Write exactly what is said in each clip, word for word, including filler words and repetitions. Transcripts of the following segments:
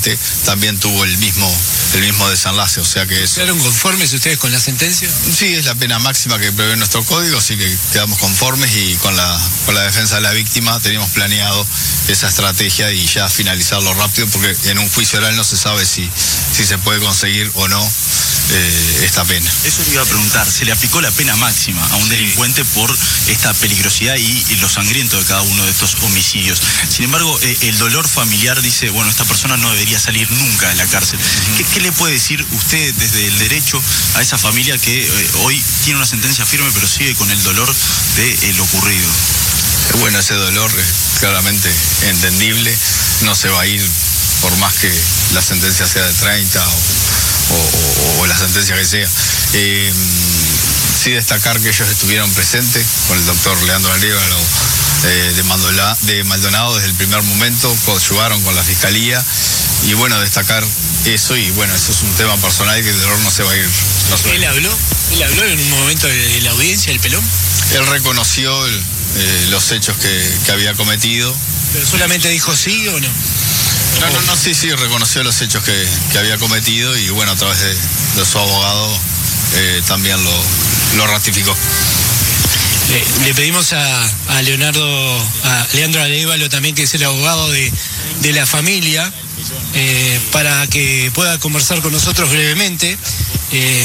también tuvo el mismo el mismo desenlace, o sea que es... ¿Quedaron conformes ustedes con la sentencia? Sí, es la pena máxima que prevé nuestro código, así que quedamos conformes y con la, con la defensa de la víctima teníamos planeado esa estrategia y ya finalizarlo rápido, porque en un juicio oral no se sabe si, si se puede conseguir o no eh, esta pena. Eso le iba a preguntar, ¿se le aplicó la pena máxima a un sí. delincuente por esta peligrosidad y, y lo sangriento de cada uno de estos homicidios? Sin embargo, eh, el dolor familiar dice, bueno, esta persona no debería salir nunca de la cárcel. Uh-huh. ¿Qué, ¿Qué le puede decir usted desde el derecho a esa familia que eh, hoy tiene una sentencia firme pero sigue con el dolor de eh, lo ocurrido? Bueno, ese dolor es claramente entendible, no se va a ir por más que la sentencia sea de treinta o, o, o la sentencia que sea. Eh, sí destacar que ellos estuvieron presentes con el doctor Leandro Arévalo eh, de, Mandola, de Maldonado desde el primer momento, coadyuvaron con la fiscalía y bueno, destacar eso y bueno, eso es un tema personal y que el dolor no se va a ir. No se va a ir. ¿Él habló? ¿Él habló en un momento de, de la audiencia, el pelón? Él reconoció el, eh, los hechos que, que había cometido. ¿Pero solamente dijo sí o no? No, no, no, sí, sí, reconoció los hechos que, que había cometido y bueno, a través de, de su abogado eh, también lo, lo ratificó. Le, le pedimos a, a Leonardo, a Leandro Arévalo también, que es el abogado de, de la familia, eh, para que pueda conversar con nosotros brevemente, eh,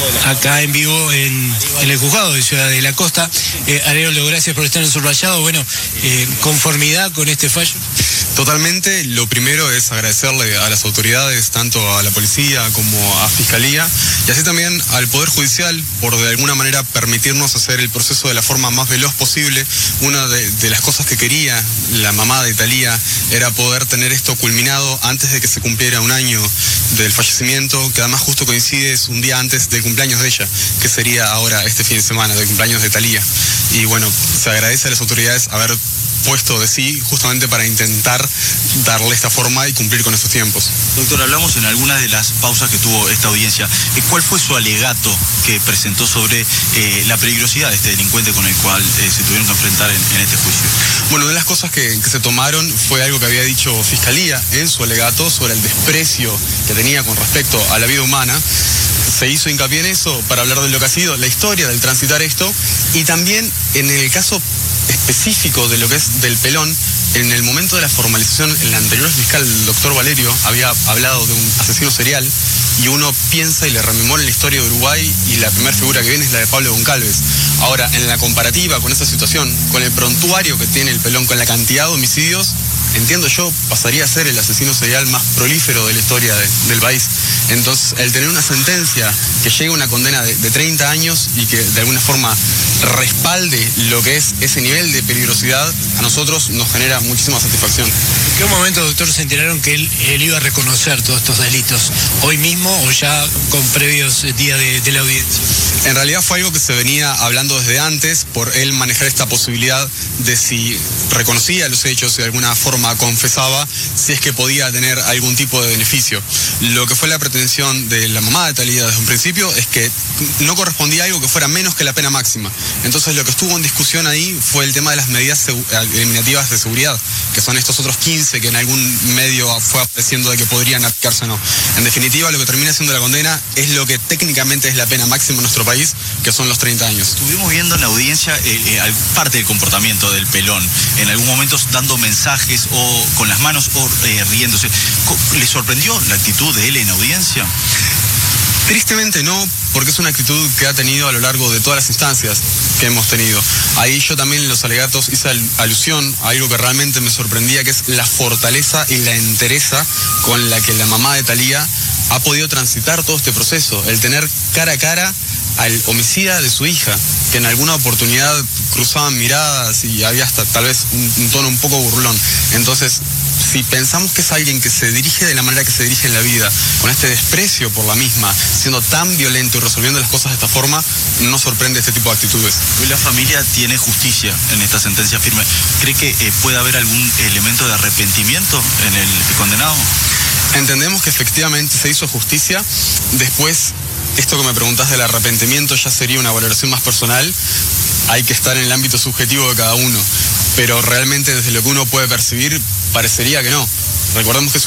acá en vivo en, en el juzgado de Ciudad de la Costa. Eh, Arévalo, gracias por estar en Subrayado. Bueno, eh, ¿conformidad con este fallo? Totalmente. Lo primero es agradecerle a las autoridades, tanto a la policía como a Fiscalía, y así también al Poder Judicial, por de alguna manera permitirnos hacer el proceso de la forma más veloz posible. Una de, de las cosas que quería la mamá de Thalía era poder tener esto culminado antes de que se cumpliera un año del fallecimiento, que además justo coincide, es un día antes del cumpleaños de ella, que sería ahora este fin de semana, del cumpleaños de Thalía. Y bueno, se agradece a las autoridades haber puesto de sí justamente para intentar darle esta forma y cumplir con estos tiempos. Doctor, hablamos en algunas de las pausas que tuvo esta audiencia. ¿Cuál fue su alegato que presentó sobre eh, la peligrosidad de este delincuente con el cual eh, se tuvieron que enfrentar en, en este juicio? Bueno, de las cosas que, que se tomaron fue algo que había dicho Fiscalía en su alegato sobre el desprecio que tenía con respecto a la vida humana. Se hizo hincapié en eso para hablar de lo que ha sido la historia del transitar esto y también en el caso específico de lo que es del pelón. En el momento de la formalización, el anterior fiscal, el doctor Valerio, había hablado de un asesino serial y uno piensa y le rememora la historia de Uruguay y la primera figura que viene es la de Pablo Goncalves. Ahora, en la comparativa con esa situación, con el prontuario que tiene el pelón, con la cantidad de homicidios, entiendo yo, pasaría a ser el asesino serial más prolífero de la historia de, del país. Entonces, el tener una sentencia que llegue a una condena de, de treinta años y que de alguna forma respalde lo que es ese nivel de peligrosidad, a nosotros nos genera muchísima satisfacción. ¿En qué momento, doctor, se enteraron que él, él iba a reconocer todos estos delitos? ¿Hoy mismo o ya con previos días de, de la audiencia? En realidad fue algo que se venía hablando desde antes, por él manejar esta posibilidad de si reconocía los hechos y de alguna forma confesaba, si es que podía tener algún tipo de beneficio. Lo que fue la pretensión de la mamá de Thalía desde un principio es que no correspondía a algo que fuera menos que la pena máxima. Entonces lo que estuvo en discusión ahí fue el tema de las medidas eliminativas de seguridad, que son estos otros quince que en algún medio fue apareciendo de que podrían aplicarse o no. En definitiva, lo que termina siendo la condena es lo que técnicamente es la pena máxima en nuestro país, que son los treinta años. Estuvimos viendo en la audiencia eh, eh, parte del comportamiento del pelón, en algún momento dando mensajes o con las manos o eh, riéndose. ¿Le sorprendió la actitud de él en audiencia? Tristemente no, porque es una actitud que ha tenido a lo largo de todas las instancias que hemos tenido. Ahí yo también en los alegatos hice alusión a algo que realmente me sorprendía, que es la fortaleza y la entereza con la que la mamá de Thalía ha podido transitar todo este proceso, el tener cara a cara al homicida de su hija, que en alguna oportunidad cruzaban miradas y había hasta tal vez un, un tono un poco burlón. Entonces, si pensamos que es alguien que se dirige de la manera que se dirige en la vida, con este desprecio por la misma, siendo tan violento y resolviendo las cosas de esta forma, no sorprende este tipo de actitudes. Hoy la familia tiene justicia en esta sentencia firme. ¿Cree que eh, puede haber algún elemento de arrepentimiento en el condenado? Entendemos que efectivamente se hizo justicia. Después, esto que me preguntás del arrepentimiento ya sería una valoración más personal. Hay que estar en el ámbito subjetivo de cada uno, pero realmente desde lo que uno puede percibir, parecería que no. Recordemos que es